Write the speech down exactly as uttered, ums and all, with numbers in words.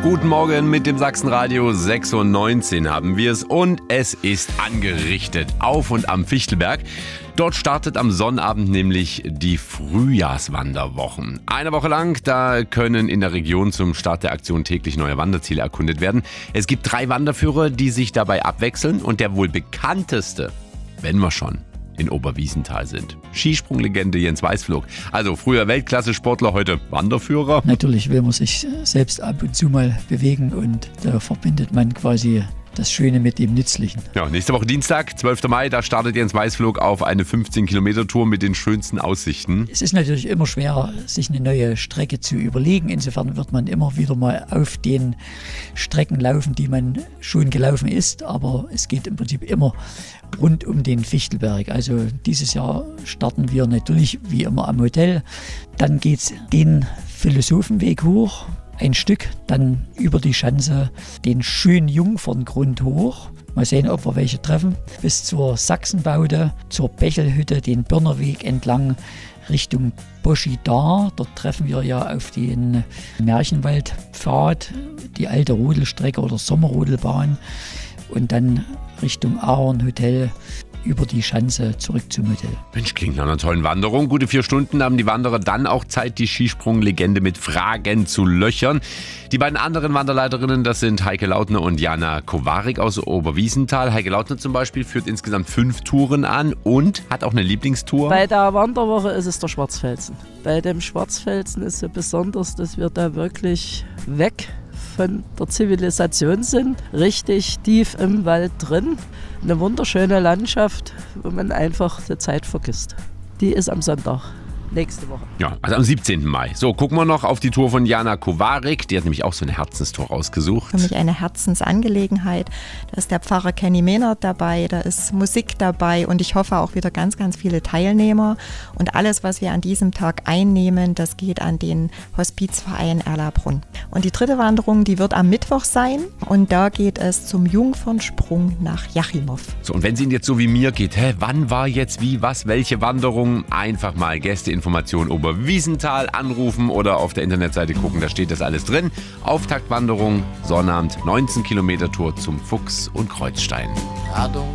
Guten Morgen mit dem Sachsenradio. sechs Uhr neunzehn haben wir es und es ist angerichtet auf und am Fichtelberg. Dort startet am Sonnabend nämlich die Frühjahrswanderwochen. Eine Woche lang, da können in der Region zum Start der Aktion täglich neue Wanderziele erkundet werden. Es gibt drei Wanderführer, die sich dabei abwechseln und der wohl bekannteste, wenn wir schon in Oberwiesenthal sind. Skisprunglegende Jens Weißflog. Also früher Weltklasse-Sportler, heute Wanderführer. Natürlich will man sich selbst ab und zu mal bewegen und da verbindet man quasi das Schöne mit dem Nützlichen. Ja, nächste Woche Dienstag, zwölfter Mai, da startet Jens Weißflog auf eine fünfzehn Kilometer Tour mit den schönsten Aussichten. Es ist natürlich immer schwer, sich eine neue Strecke zu überlegen. Insofern wird man immer wieder mal auf den Strecken laufen, die man schon gelaufen ist. Aber es geht im Prinzip immer rund um den Fichtelberg. Also dieses Jahr starten wir natürlich wie immer am Hotel. Dann geht es den Philosophenweg hoch. Ein Stück, dann über die Schanze den schönen Jungferngrund hoch. Mal sehen, ob wir welche treffen. Bis zur Sachsenbaude, zur Bechelhütte, den Birnerweg entlang Richtung Boschidar. Dort treffen wir ja auf den Märchenwaldpfad, die alte Rodelstrecke oder Sommerrodelbahn. Und dann Richtung Ahornhotel über die Schanze zurück zum Hotel. Mensch, klingt nach einer tollen Wanderung. Gute vier Stunden haben die Wanderer dann auch Zeit, die Skisprunglegende mit Fragen zu löchern. Die beiden anderen Wanderleiterinnen, das sind Heike Lautner und Jana Kowarik aus Oberwiesenthal. Heike Lautner zum Beispiel führt insgesamt fünf Touren an und hat auch eine Lieblingstour. Bei der Wanderwoche ist es der Schwarzfelsen. Bei dem Schwarzfelsen ist so besonders, dass wir da wirklich weg von der Zivilisation sind, richtig tief im Wald drin. Eine wunderschöne Landschaft, wo man einfach die Zeit vergisst. Die ist am Sonntag, nächste Woche. Ja, also am siebzehnten Mai. So, gucken wir noch auf die Tour von Jana Kowarik. Die hat nämlich auch so eine Herzenstour rausgesucht. Für mich eine Herzensangelegenheit. Da ist der Pfarrer Kenny Mehnert dabei, da ist Musik dabei und ich hoffe auch wieder ganz, ganz viele Teilnehmer. Und alles, was wir an diesem Tag einnehmen, das geht an den Hospizverein Erlabrunn. Und die dritte Wanderung, die wird am Mittwoch sein und da geht es zum Jungfernsprung nach Jachimow. So, und wenn es Ihnen jetzt so wie mir geht, hä, wann war jetzt wie, was, welche Wanderung? Einfach mal Gästeinformation Oberwiesenthal anrufen oder auf der Internetseite gucken, da steht das alles drin. Auftaktwanderung, Sonnabend, neunzehn Kilometer Tour zum Fuchs und Kreuzstein. Ladung